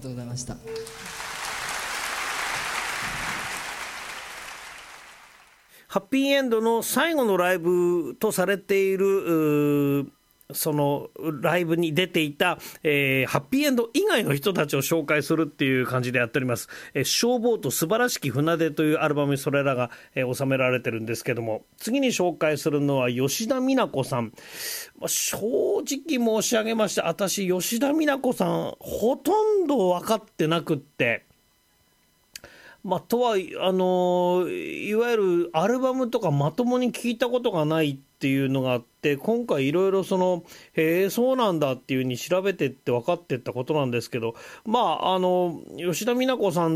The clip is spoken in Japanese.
とうございました。 ハッピーエンドの最後のライブとされているそのライブに出ていた、ハッピーエンド以外の人たちを紹介するっていう感じでやっております。消防と素晴らしき船出というアルバムにそれらが、収められてるんですけども、次に紹介するのは吉田美奈子さん。正直申し上げまして、私吉田美奈子さんほとんど分かってなくって、とはいわゆるアルバムとかまともに聞いたことがないっていうのがあって、今回いろいろそうなんだっていう風に調べてって分かってったことなんですけど、吉田美奈子さん